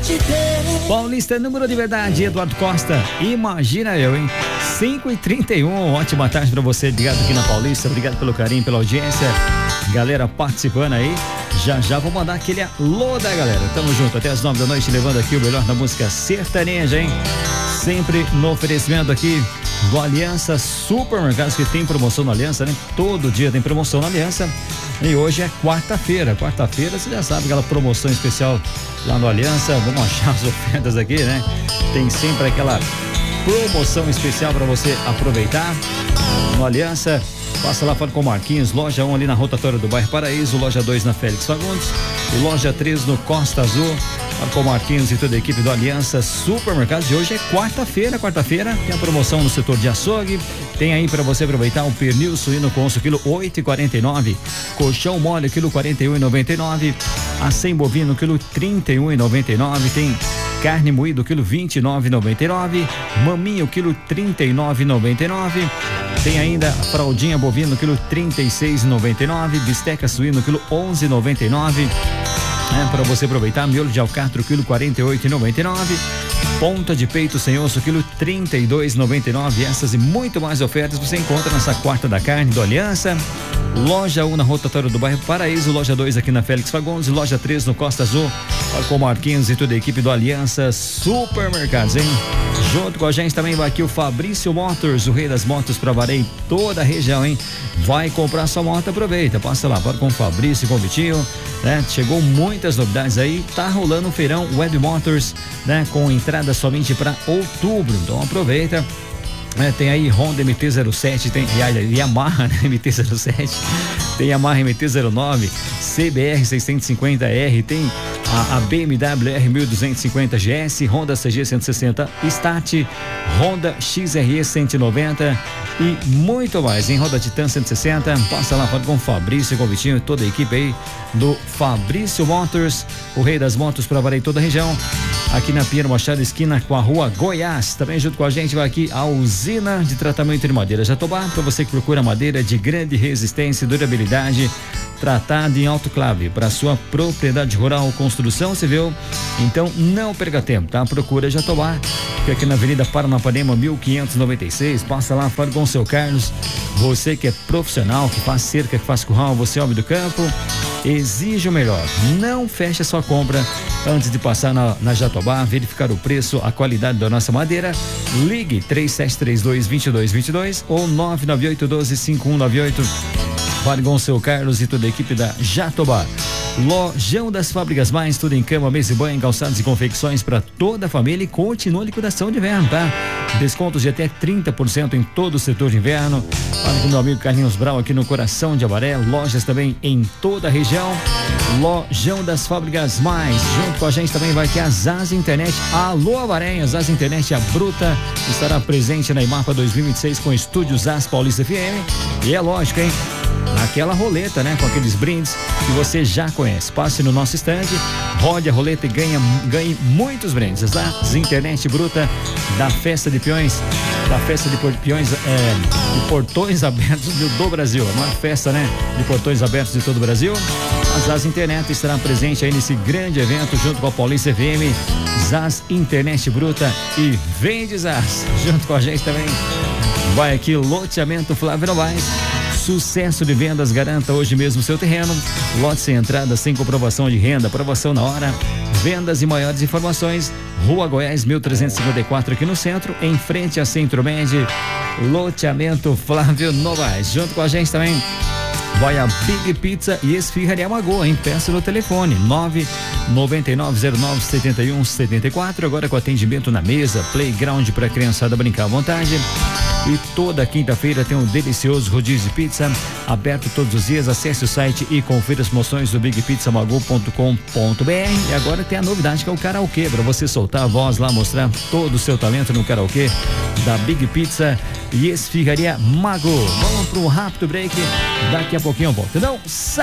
Paulista, número de verdade, Eduardo Costa. Imagina eu, hein? 5h31, ótima tarde pra você, ligado aqui na Paulista. Obrigado pelo carinho, pela audiência. Galera participando aí. Já vou mandar aquele alô da galera. Tamo junto até as 9 da noite, levando aqui o melhor da música sertaneja, hein? Sempre no oferecimento aqui do Aliança Supermercados, que tem promoção na Aliança, né? Todo dia tem promoção na Aliança. E hoje é quarta-feira. Quarta-feira, você já sabe, aquela promoção especial lá no Aliança. Vamos achar as ofertas aqui, né? Tem sempre aquela promoção especial para você aproveitar no Aliança. Passa lá, fala com o Marquinhos, loja 1 ali na rotatória do bairro Paraíso, loja 2 na Félix Fagundes e loja 3 no Costa Azul. Fala com o Marquinhos e toda a equipe do Aliança Supermercados. E hoje é quarta-feira tem a promoção no setor de açougue. Tem aí para você aproveitar o pernil suíno com osso, quilo 8,49, colchão mole, quilo 41,99, acém bovino, quilo 31,99, tem carne moída, quilo 29,99, maminho, quilo 39,99. Tem ainda a fraldinha bovino, quilo 36,99, bisteca suíno, quilo 11,99. Para você aproveitar, miolo de alcatra, quilo 48,99. Ponta de peito sem osso, quilo 32,99. Essas e muito mais ofertas você encontra nessa quarta da carne do Aliança. Loja 1 na rotatória do bairro Paraíso, loja 2 aqui na Félix Fagundes, loja 3 no Costa Azul. Com o Marquinhos e toda a equipe do Aliança Supermercados, hein? Junto com a gente também vai aqui o Fabrício Motors, o rei das motos para Varei, toda a região, hein? Vai comprar sua moto, aproveita, passa lá, bora com o Fabrício, com o Vitinho, né? Chegou muitas novidades aí, tá rolando o feirão Web Motors, né? Com entrada somente para outubro, então aproveita. Tem aí Honda MT-07, tem Yamaha, né? MT-07, tem Yamaha MT-09, CBR 650R, tem a BMW R1250 GS, Honda CG 160 Start, Honda XRE 190 e muito mais, em Honda Titan 160. Passa lá, fala com o Fabrício, com o Vitinho e toda a equipe aí do Fabrício Motors, o rei das motos para Varei toda a região. Aqui na Pinheiro Machado, esquina com a rua Goiás. Também junto com a gente vai aqui a usina de tratamento de madeira Jatobá, para você que procura madeira de grande resistência e durabilidade, tratada em autoclave para sua propriedade rural ou construção civil. Então não perca tempo, tá? Procura Jatobá, fica aqui na Avenida Paranapanema 1596. Passa lá, fala com o seu Carlos. Você que é profissional, que faz cerca, que faz curral, você é homem do campo, exige o melhor. Não feche a sua compra antes de passar na Jatobá, verificar o preço, a qualidade da nossa madeira. Ligue 3732-2222 ou 99812-5198. Fale com o seu Carlos e toda a equipe da Jatobá. Lojão das Fábricas Mais, tudo em cama, mesa e banho, calçados e confecções para toda a família, e continua a liquidação de inverno, tá? Descontos de até 30% em todo o setor de inverno. Fala com o meu amigo Carlinhos Brau aqui no coração de Avaré. Lojas também em toda a região. Lojão das Fábricas Mais. Junto com a gente também vai ter a Zaz Internet. Alô, Avaré, a Zaz Internet, a Bruta, estará presente na IMAPA 2026 com estúdio Zaz Paulista FM. E é lógico, hein? Naquela roleta, né? Com aqueles brindes que você já conhece. Passe no nosso stand, rode a roleta e ganhe muitos brindes. Zaz Internet Bruta da Festa de Peões, de portões abertos do Brasil. A maior festa, né? De portões abertos de todo o Brasil. A Zaz Internet estará presente aí nesse grande evento junto com a Paulista FM. Zaz Internet Bruta e vende Zaz. Junto com a gente também vai aqui o loteamento Flávio Novaes. Sucesso de vendas, garanta hoje mesmo seu terreno. Lote sem entrada, sem comprovação de renda, aprovação na hora. Vendas e maiores informações, Rua Goiás 1354 aqui no centro, em frente a Centro Med. Loteamento Flávio Novaes. Junto com a gente também vai a Big Pizza e Esfirraria Magoa, hein? Peça no telefone 999097174, agora com atendimento na mesa, playground para criançada brincar à vontade. E toda quinta-feira tem um delicioso rodízio de pizza, aberto todos os dias. Acesse o site e confira as promoções do bigpizzamago.com.br. E agora tem a novidade, que é o karaokê, para você soltar a voz lá, mostrar todo o seu talento no karaokê da Big Pizza e Esfirraria Mago. Vamos para um rápido break, daqui a pouquinho eu volto. Não